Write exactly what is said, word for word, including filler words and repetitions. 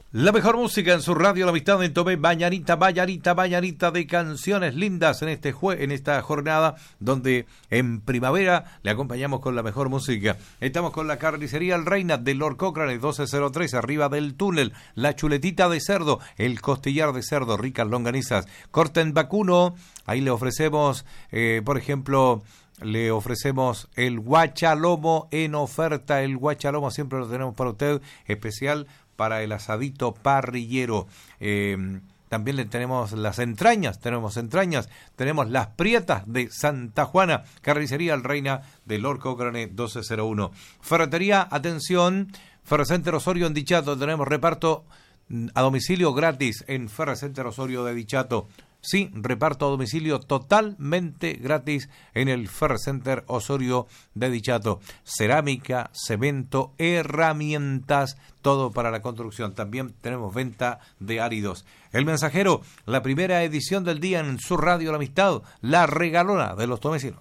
La mejor música en su radio, la amistad en Tomé, bañarita, bañarita, bañarita de canciones lindas en este jue en esta jornada donde en primavera le acompañamos con la mejor música. Estamos con la carnicería El Reina de Lord Cochrane, doce cero tres, arriba del túnel, la chuletita de cerdo, el costillar de cerdo, ricas longanizas, corte en vacuno, ahí le ofrecemos, eh, por ejemplo... Le ofrecemos el guachalomo en oferta. El guachalomo siempre lo tenemos para usted, especial para el asadito parrillero. Eh, también le tenemos las entrañas, tenemos entrañas, tenemos las prietas de Santa Juana, carnicería El Reina de Lord Cochrane doce cero uno. Ferretería, atención, Ferrocenter Osorio en Dichato, tenemos reparto a domicilio gratis en Ferrocenter Osorio de Dichato. Sí, reparto a domicilio totalmente gratis en el Ferrocenter Osorio de Dichato. Cerámica, cemento, herramientas, todo para la construcción. También tenemos venta de áridos. El Mensajero, la primera edición del día en su radio La Amistad, la regalona de los tomecinos.